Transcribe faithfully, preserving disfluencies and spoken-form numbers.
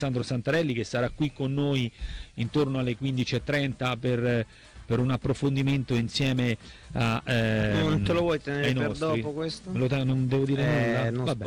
Alessandro Santarelli, che sarà qui con noi intorno alle quindici e trenta per, per un approfondimento insieme a... Eh, non te lo vuoi tenere per nostri. dopo questo? Me lo te- non devo dire Eh, nulla? non Vabbè.